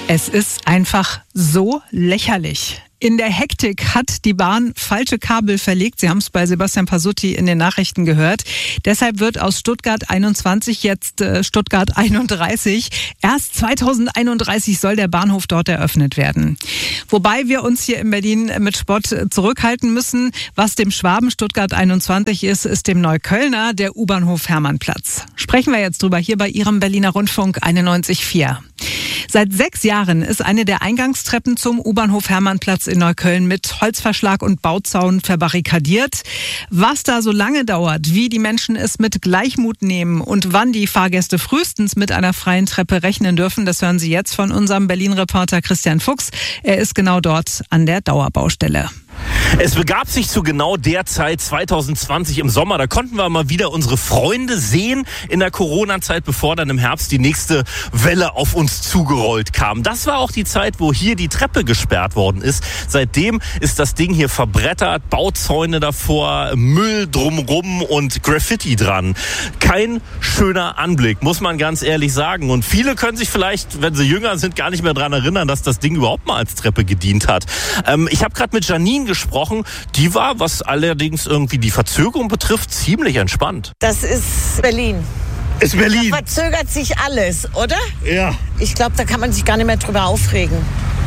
Es ist einfach so lächerlich. In der Hektik hat die Bahn falsche Kabel verlegt. Sie haben es bei Sebastian Pasutti in den Nachrichten gehört. Deshalb wird aus Stuttgart 21 jetzt Stuttgart 31. Erst 2031 soll der Bahnhof dort eröffnet werden. Wobei wir uns hier in Berlin mit Spott zurückhalten müssen. Was dem Schwaben Stuttgart 21 ist dem Neuköllner der U-Bahnhof Hermannplatz. Sprechen wir jetzt drüber hier bei Ihrem Berliner Rundfunk 91.4. Seit 6 Jahren ist eine der Eingangstreppen zum U-Bahnhof Hermannplatz in Neukölln mit Holzverschlag und Bauzaun verbarrikadiert. Was da so lange dauert, wie die Menschen es mit Gleichmut nehmen und wann die Fahrgäste frühestens mit einer freien Treppe rechnen dürfen, das hören Sie jetzt von unserem Berlin-Reporter Christian Fuchs. Er ist genau dort an der Dauerbaustelle. Es begab sich zu genau der Zeit 2020 im Sommer. Da konnten wir mal wieder unsere Freunde sehen in der Corona-Zeit, bevor dann im Herbst die nächste Welle auf uns zugerollt kam. Das war auch die Zeit, wo hier die Treppe gesperrt worden ist. Seitdem ist das Ding hier verbrettert, Bauzäune davor, Müll drumrum und Graffiti dran. Kein schöner Anblick, muss man ganz ehrlich sagen. Und viele können sich vielleicht, wenn sie jünger sind, gar nicht mehr daran erinnern, dass das Ding überhaupt mal als Treppe gedient hat. Ich habe gerade mit Janine gesprochen. Die war, was allerdings irgendwie die Verzögerung betrifft, ziemlich entspannt. Das ist Berlin. Ist Berlin. Da verzögert sich alles, oder? Ja. Ich glaube, da kann man sich gar nicht mehr drüber aufregen.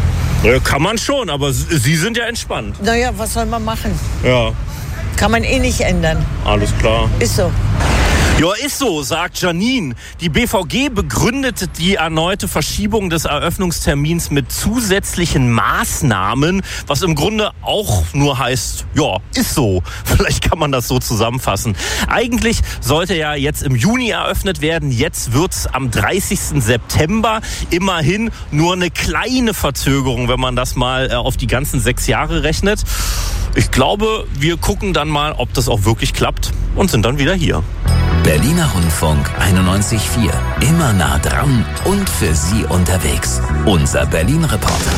Ja, kann man schon, aber Sie sind ja entspannt. Naja, was soll man machen? Ja. Kann man eh nicht ändern. Alles klar. Ist so. Ja, ist so, sagt Janine. Die BVG begründete die erneute Verschiebung des Eröffnungstermins mit zusätzlichen Maßnahmen, was im Grunde auch nur heißt, ja, ist so. Vielleicht kann man das so zusammenfassen. Eigentlich sollte ja jetzt im Juni eröffnet werden. Jetzt wird's am 30. September. Immerhin nur eine kleine Verzögerung, wenn man das mal auf die ganzen 6 Jahre rechnet. Ich glaube, wir gucken dann mal, ob das auch wirklich klappt und sind dann wieder hier. Berliner Rundfunk 91.4. Immer nah dran und für Sie unterwegs. Unser Berlin-Reporter.